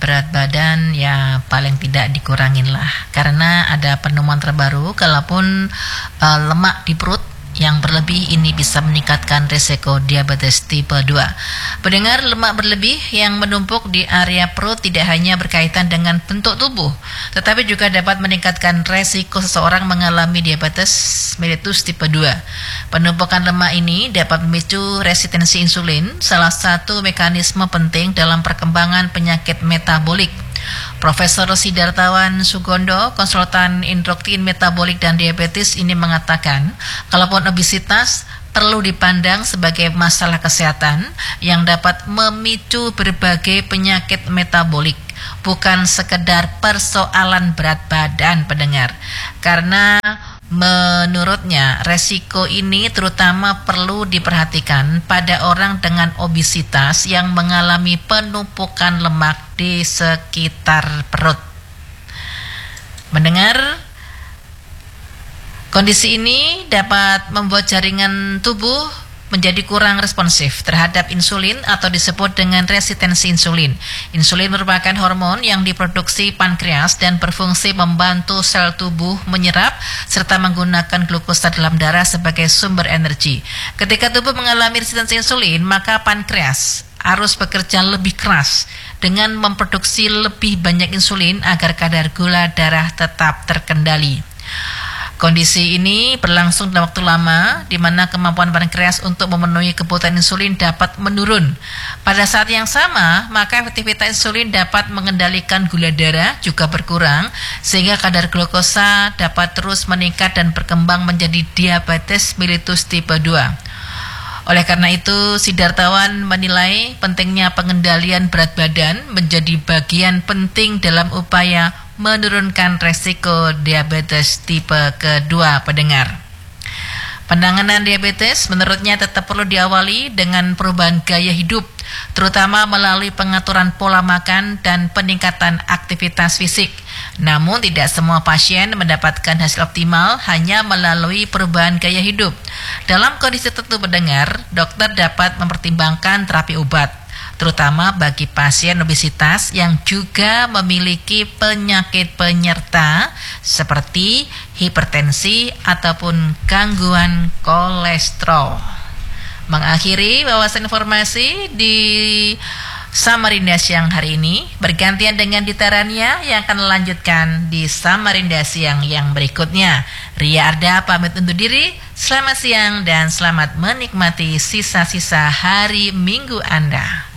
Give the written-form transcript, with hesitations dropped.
berat badan ya paling tidak dikurangin lah, karena ada penemuan terbaru kalaupun lemak di perut yang berlebih ini bisa meningkatkan risiko diabetes tipe 2. Pendengar, lemak berlebih yang menumpuk di area perut tidak hanya berkaitan dengan bentuk tubuh, tetapi juga dapat meningkatkan risiko seseorang mengalami diabetes mellitus tipe 2. Penumpukan lemak ini dapat memicu resistensi insulin, salah satu mekanisme penting dalam perkembangan penyakit metabolik. Profesor Sidartawan Sugondo, konsultan endokrin metabolik dan diabetes ini mengatakan, kalaupun obesitas perlu dipandang sebagai masalah kesehatan yang dapat memicu berbagai penyakit metabolik, bukan sekedar persoalan berat badan, pendengar. Karena menurutnya, resiko ini terutama perlu diperhatikan pada orang dengan obesitas yang mengalami penumpukan lemak di sekitar perut. Mendengar, kondisi ini dapat membuat jaringan tubuh menjadi kurang responsif terhadap insulin atau disebut dengan resistensi insulin. Insulin merupakan hormon yang diproduksi pankreas dan berfungsi membantu sel tubuh menyerap serta menggunakan glukosa dalam darah sebagai sumber energi. Ketika tubuh mengalami resistensi insulin, maka pankreas harus bekerja lebih keras dengan memproduksi lebih banyak insulin agar kadar gula darah tetap terkendali. Kondisi ini berlangsung dalam waktu lama, di mana kemampuan pankreas untuk memenuhi kebutuhan insulin dapat menurun. Pada saat yang sama, maka efektivitas insulin dapat mengendalikan gula darah juga berkurang, sehingga kadar glukosa dapat terus meningkat dan berkembang menjadi diabetes mellitus tipe 2. Oleh karena itu, Sidartawan menilai pentingnya pengendalian berat badan menjadi bagian penting dalam upaya menurunkan resiko diabetes tipe kedua, pendengar. Penanganan diabetes menurutnya tetap perlu diawali dengan perubahan gaya hidup, terutama melalui pengaturan pola makan dan peningkatan aktivitas fisik. Namun tidak semua pasien mendapatkan hasil optimal hanya melalui perubahan gaya hidup. Dalam kondisi tertentu, pendengar, dokter dapat mempertimbangkan terapi obat, terutama bagi pasien obesitas yang juga memiliki penyakit penyerta seperti hipertensi ataupun gangguan kolesterol. Mengakhiri wawasan informasi di Samarinda siang hari ini, bergantian dengan Ditarania yang akan melanjutkan di Samarinda siang yang berikutnya. Ria Arda pamit undur diri, selamat siang dan selamat menikmati sisa-sisa hari Minggu Anda.